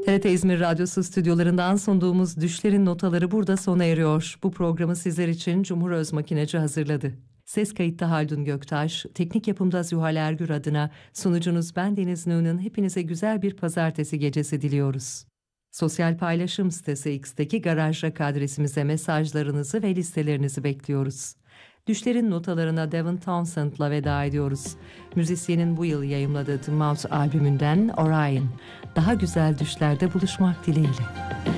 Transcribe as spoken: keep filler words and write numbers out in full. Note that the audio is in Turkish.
T R T İzmir Radyosu stüdyolarından sunduğumuz Düşlerin Notaları burada sona eriyor. Bu programı sizler için Cumhur Özmakineci hazırladı. Ses kayıtta Haldun Göktaş, teknik yapımda Zühal Ergür adına sunucunuz ben Deniz Nur'un hepinize güzel bir pazartesi gecesi diliyoruz. Sosyal paylaşım sitesi X'teki Garaj Rock adresimize mesajlarınızı ve listelerinizi bekliyoruz. Düşlerin notalarına Devin Townsend'la veda ediyoruz. Müzisyenin bu yıl yayımladığı The Mouth albümünden Orion. Daha güzel düşlerde buluşmak dileğiyle.